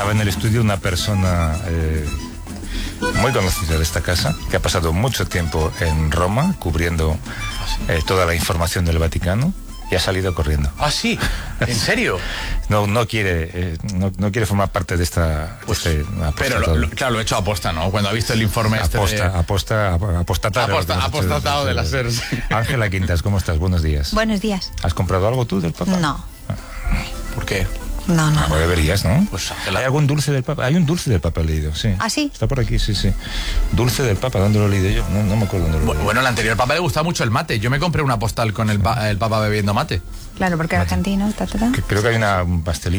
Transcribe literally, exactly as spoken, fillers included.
estaba en el estudio una persona eh, muy conocida de esta casa, que ha pasado mucho tiempo en Roma cubriendo eh, toda la información del Vaticano y ha salido corriendo. ¿Ah, sí? ¿En serio? No, no quiere eh, no, no quiere formar parte de esta... Pues, de este pero, lo, lo, claro, lo he hecho aposta, ¿no? Cuando ha visto el informe este aposta, de... aposta, apostatado. Aposta, apostatado de las SERS. Ángela Quintas, ¿cómo estás? Buenos días. Buenos días. ¿Has comprado algo tú del Papa? No. ¿Por qué? No, no. Ah, pues deberías, ¿no? Pues Ángela. ¿Hay algún dulce del Papa? Hay un dulce del Papa leído, sí. ¿Ah, sí? Está por aquí, sí, sí. Dulce del Papa, ¿dónde lo he leído yo? No, no me acuerdo dónde lo he Bueno, leído. bueno, al anterior Papa le gustaba mucho el mate. Yo me compré una postal con el, pa el Papa bebiendo mate. Claro, porque argentino, ta, ta, ta. Creo que hay una, un pastelito